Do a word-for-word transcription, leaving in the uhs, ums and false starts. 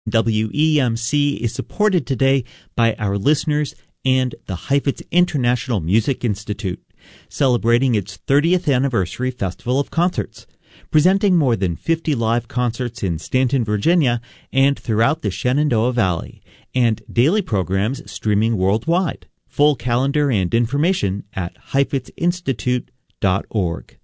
W E M C is supported today by our listeners and the Heifetz International Music Institute, celebrating its thirtieth anniversary festival of concerts, presenting more than fifty live concerts in Stanton, Virginia, and throughout the Shenandoah Valley, and daily programs streaming worldwide. Full calendar and information at heifetz institute dot org.